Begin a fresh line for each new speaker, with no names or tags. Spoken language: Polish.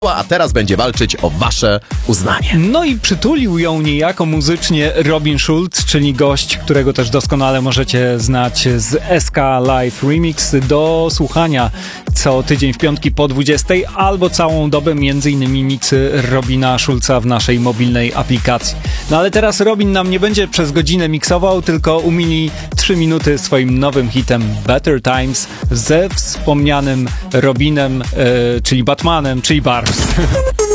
a teraz będzie walczyć o wasze uznanie.
No i przytulił ją niejako muzycznie Robin Schulz, czyli gość, którego też doskonale możecie znać z SK Live Remix, do słuchania co tydzień w piątki po 20, albo całą dobę m.in. miksy Robina Schulza w naszej mobilnej aplikacji. No ale teraz Robin nam nie będzie przez godzinę miksował, tylko umili 3 minuty swoim nowym hitem Better Times ze wspomnianym Robinem, czyli Batmanem, czyli Barbs.